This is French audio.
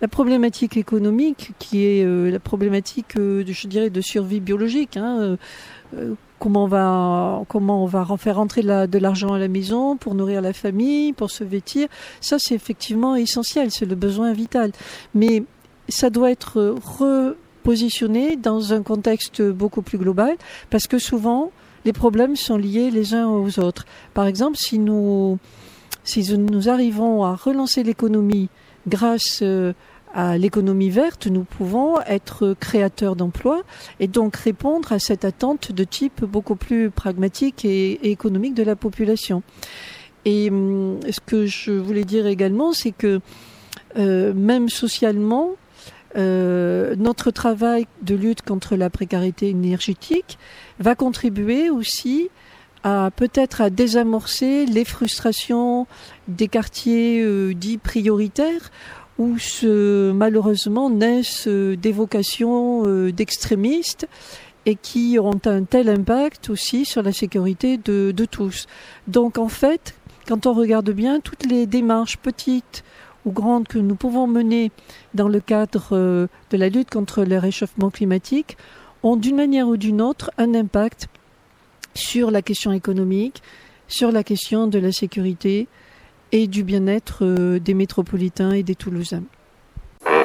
la problématique économique, qui est la problématique, je dirais, de survie biologique. Comment on va faire rentrer de l'argent à la maison pour nourrir la famille, pour se vêtir. Ça, c'est effectivement essentiel, c'est le besoin vital. Mais ça doit être repositionné dans un contexte beaucoup plus global, parce que souvent, les problèmes sont liés les uns aux autres. Par exemple, si nous arrivons à relancer l'économie grâce à l'économie verte, nous pouvons être créateurs d'emplois et donc répondre à cette attente de type beaucoup plus pragmatique et économique de la population. Et ce que je voulais dire également, c'est que même socialement, notre travail de lutte contre la précarité énergétique va contribuer aussi peut-être à désamorcer les frustrations des quartiers dits prioritaires, où malheureusement naissent des vocations d'extrémistes et qui ont un tel impact aussi sur la sécurité de tous. Donc en fait, quand on regarde bien, toutes les démarches petites ou grandes que nous pouvons mener dans le cadre de la lutte contre le réchauffement climatique ont d'une manière ou d'une autre un impact sur la question économique, sur la question de la sécurité et du bien-être des métropolitains et des Toulousains.